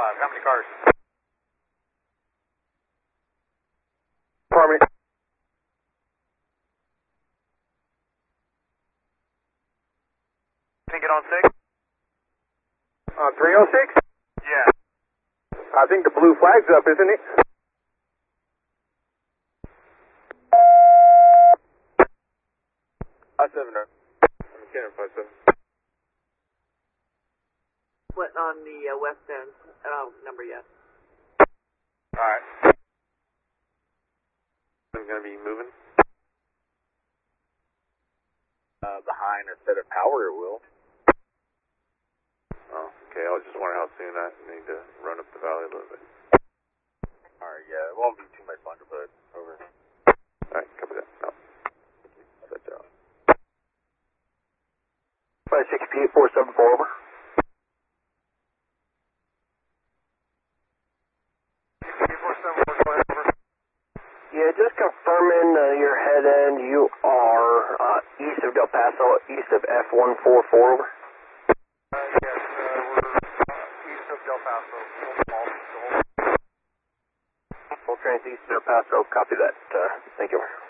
5. How many cars? Department. Can you get on 6? 306? Yeah. I think the blue flag's up, isn't it? I-7 up. I'm Cannon 5-7. Split on the west end. Number yes. Alright. I'm gonna be moving. Behind instead of power, it will. Oh, okay. I was just wondering how soon I need to run up the valley a little bit. Alright, yeah. It won't be too much longer, but over. Alright, copy that. No. Set that. 56P 474 over. Yeah, just confirming your head end, you are east of Del Paso, east of F144 over. Yes, we're east of Del Paso. Full trains east of Del Paso, copy that. Thank you.